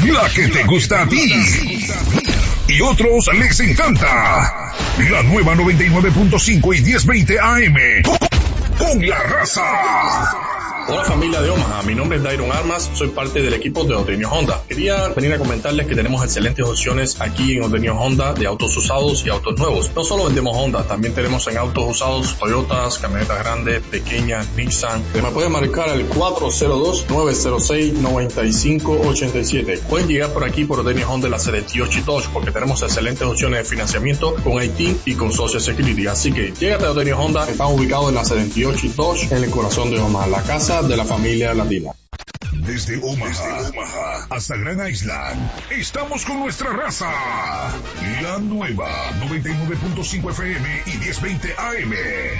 la que te gusta a ti y otros les encanta. La nueva 99.5 y 1020 AM con la raza. Hola familia de Omaha, mi nombre es Dairon Armas, soy parte del equipo de Odenio Honda. Quería venir a comentarles que tenemos excelentes opciones aquí en Odenio Honda de autos usados y autos nuevos. No solo vendemos Honda, también tenemos en autos usados Toyotas, camionetas grandes, pequeñas, Nissan. Me pueden marcar al 402-906-9587. Pueden llegar por aquí por Odenio Honda en la 78 y Dodge porque tenemos excelentes opciones de financiamiento con IT y con Social Security. Así que llégate a Odenio Honda, están ubicados en la 78 y Dodge en el corazón de Omaha, la casa de la familia latina. Desde Omaha hasta Gran Island, estamos con nuestra raza. La nueva 99.5 FM y 1020 AM.